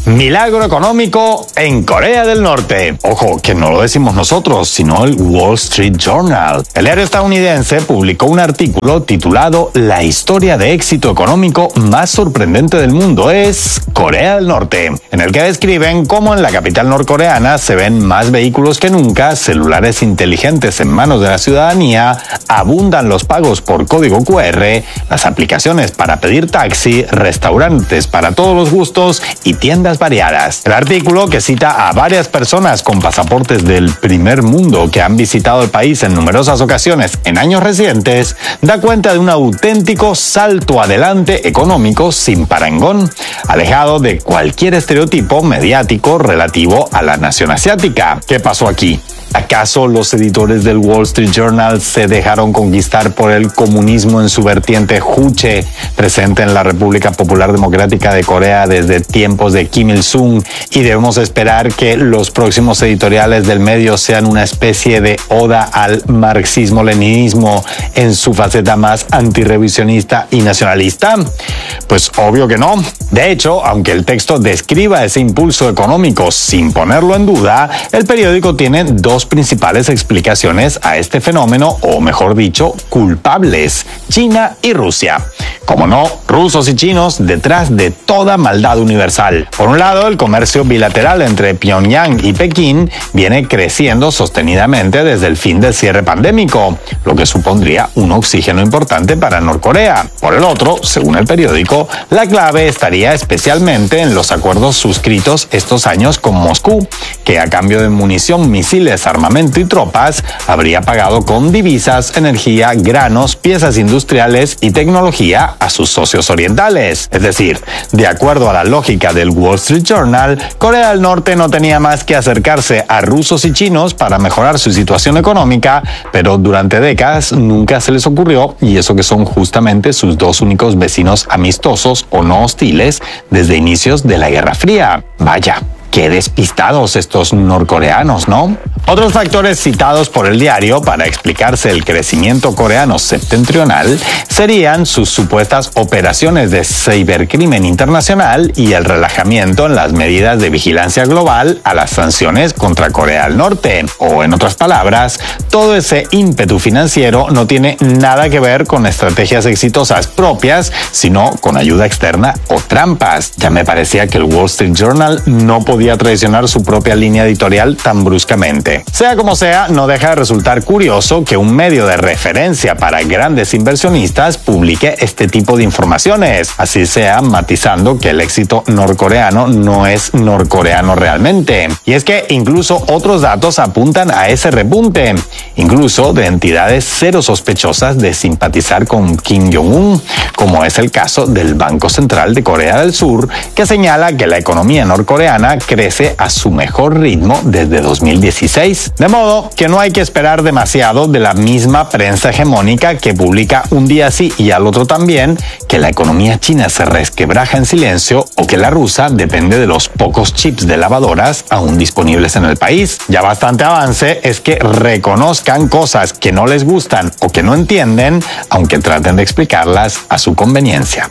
Milagro económico en Corea del Norte. Ojo, que no lo decimos nosotros, sino el Wall Street Journal. El diario estadounidense publicó un artículo titulado "La historia de éxito económico más sorprendente del mundo es Corea del Norte", en el que describen cómo en la capital norcoreana se ven más vehículos que nunca, celulares inteligentes en manos de la ciudadanía, abundan los pagos por código QR, las aplicaciones para pedir taxi, restaurantes para todos los gustos y tiendas variadas. El artículo, que cita a varias personas con pasaportes del primer mundo que han visitado el país en numerosas ocasiones en años recientes, da cuenta de un auténtico salto adelante económico sin parangón, alejado de cualquier estereotipo mediático relativo a la nación asiática. ¿Qué pasó aquí? ¿Acaso los editores del Wall Street Journal se dejaron conquistar por el comunismo en su vertiente juche, presente en la República Popular Democrática de Corea desde tiempos de Kim Il-sung, y debemos esperar que los próximos editoriales del medio sean una especie de oda al marxismo-leninismo en su faceta más antirrevisionista y nacionalista? Pues obvio que no. De hecho, aunque el texto describa ese impulso económico sin ponerlo en duda, el periódico tiene dos principales explicaciones a este fenómeno, o mejor dicho, culpables: China y Rusia. Como no, rusos y chinos detrás de toda maldad universal. Por un lado, el comercio bilateral entre Pyongyang y Pekín viene creciendo sostenidamente desde el fin del cierre pandémico, lo que supondría un oxígeno importante para Norcorea. Por el otro, según el periódico, la clave estaría especialmente en los acuerdos suscritos estos años con Moscú, que a cambio de munición, misiles, armamento y tropas, habría pagado con divisas, energía, granos, piezas industriales y tecnología a sus socios orientales. Es decir, de acuerdo a la lógica del Wall Street Journal, Corea del Norte no tenía más que acercarse a rusos y chinos para mejorar su situación económica, pero durante décadas nunca se les ocurrió, y eso que son justamente sus dos únicos vecinos amistosos o no hostiles desde inicios de la Guerra Fría. Vaya, qué despistados estos norcoreanos, ¿no? Otros factores citados por el diario para explicarse el crecimiento coreano septentrional serían sus supuestas operaciones de cibercrimen internacional y el relajamiento en las medidas de vigilancia global a las sanciones contra Corea del Norte. O, en otras palabras, todo ese ímpetu financiero no tiene nada que ver con estrategias exitosas propias, sino con ayuda externa o trampas. Ya me parecía que el Wall Street Journal no podía traicionar su propia línea editorial tan bruscamente. Sea como sea, no deja de resultar curioso que un medio de referencia para grandes inversionistas publique este tipo de informaciones, así sea matizando que el éxito norcoreano no es norcoreano realmente. Y es que incluso otros datos apuntan a ese repunte, incluso de entidades cero sospechosas de simpatizar con Kim Jong-un, como es el caso del Banco Central de Corea del Sur, que señala que la economía norcoreana crece a su mejor ritmo desde 2016. De modo que no hay que esperar demasiado de la misma prensa hegemónica que publica un día sí y al otro también que la economía china se resquebraja en silencio, o que la rusa depende de los pocos chips de lavadoras aún disponibles en el país. Ya bastante avance es que reconozcan cosas que no les gustan o que no entienden, aunque traten de explicarlas a su conveniencia.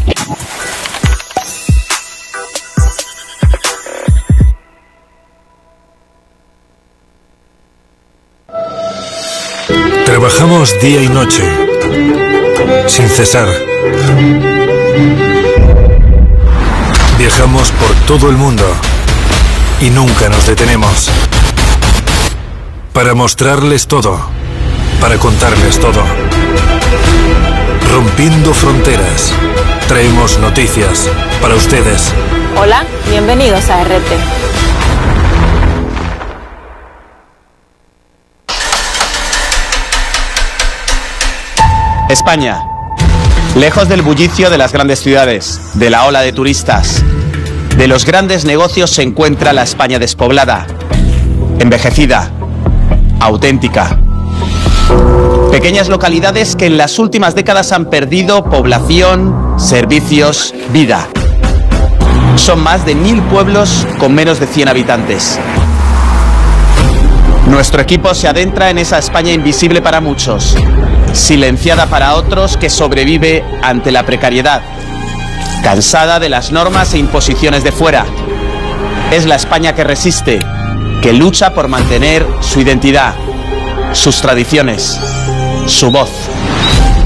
Trabajamos día y noche, sin cesar. Viajamos por todo el mundo y nunca nos detenemos. Para mostrarles todo, para contarles todo. Rompiendo fronteras, traemos noticias para ustedes. Hola, bienvenidos a RT. España, lejos del bullicio de las grandes ciudades, de la ola de turistas, de los grandes negocios, se encuentra la España despoblada, envejecida, auténtica. Pequeñas localidades que en las últimas décadas han perdido población, servicios, vida. Son más de 1000 pueblos con menos de 100 habitantes. Nuestro equipo se adentra en esa España invisible para muchos, silenciada para otros, que sobrevive ante la precariedad, cansada de las normas e imposiciones de fuera, Es la España que resiste, que lucha por mantener su identidad, sus tradiciones, su voz.